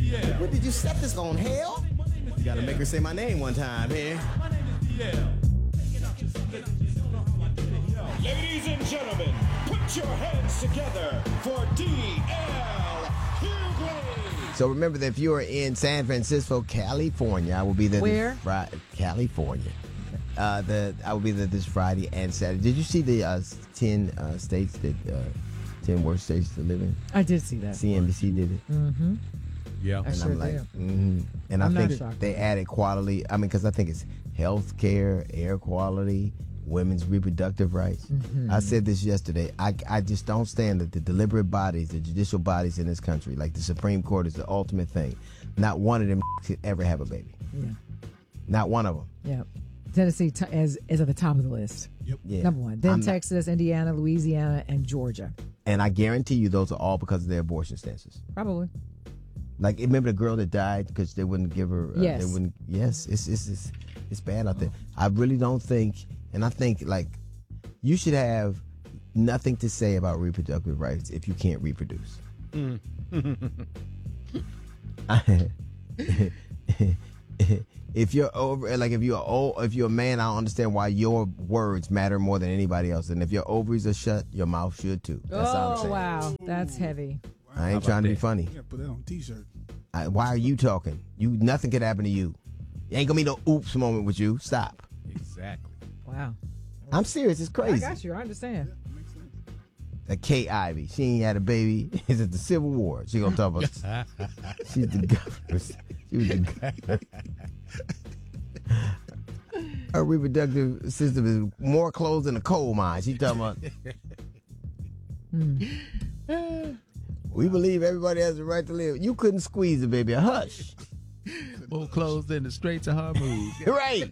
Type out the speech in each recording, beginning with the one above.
What did you set this on, hell? You gotta make her say my name one time here. Ladies and gentlemen, put your hands together for D.L. Hughley. So remember that if you are in San Francisco, California, I will be there. Where? California. I will be there this Friday and Saturday. Did you see the 10 states that 10 worst states to live in? I did see that. CNBC did it. Mm-hmm. Yeah. I sure did. And I'm I not think shocked. they added quality. I mean, because I think it's health care, air quality, women's reproductive rights. Mm-hmm. I said this yesterday. I just don't stand that the deliberate bodies, the judicial bodies in this country, like the Supreme Court is the ultimate thing. Not one of them could ever have a baby. Yeah. Not one of them. Yeah. Tennessee is at the top of the list. Yep. Yeah. Number one. Then Texas, Indiana, Louisiana, and Georgia. And I guarantee you those are all because of their abortion stances. Probably. Like, remember the girl that died because they wouldn't give her... Yes. They wouldn't, yes, it's bad out there. I really don't think... And I think, like, you should have nothing to say about reproductive rights if you can't reproduce. If you're over, like, if you're a man, I don't understand why your words matter more than anybody else. And if your ovaries are shut, your mouth should too. That's all I'm saying. Wow. That's heavy. I ain't trying to be funny. You gotta put that on a t-shirt. Why are you talking? Nothing could happen to you. Ain't gonna be no oops moment with you. Stop. Exactly. Wow. I'm serious. It's crazy. I got you. I understand. Makes sense. Kay Ivey, she ain't had a baby. Is it the Civil War? She gonna talk about. She's the governor. She was the governor. Her reproductive system is more closed than a coal mine. She talking about. We believe everybody has the right to live. You couldn't squeeze a baby. Hush. More clothes than the straight to her move. Right.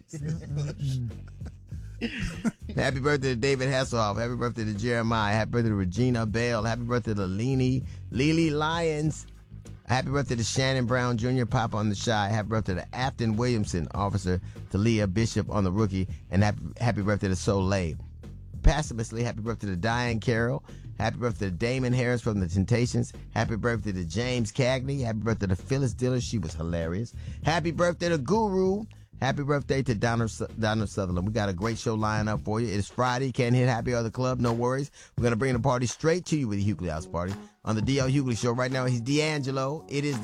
Happy birthday to David Hasselhoff. Happy birthday to Jeremiah. Happy birthday to Regina Bell. Happy birthday to Lily Lyons. Happy birthday to Shannon Brown Jr., Pop on the Shy. Happy birthday to Afton Williamson, Officer Talia Bishop on the Rookie. And happy birthday to Soleil. Pessimistically, happy birthday to Diane Carroll. Happy birthday to Damon Harris from The Temptations. Happy birthday to James Cagney. Happy birthday to Phyllis Diller. She was hilarious. Happy birthday to Guru. Happy birthday to Donna Sutherland. We got a great show lined up for you. It is Friday. Can't hit happy hour of the club. No worries. We're going to bring the party straight to you with the Hughley House Party. On the D.L. Hughley Show right now, he's D'Angelo. It is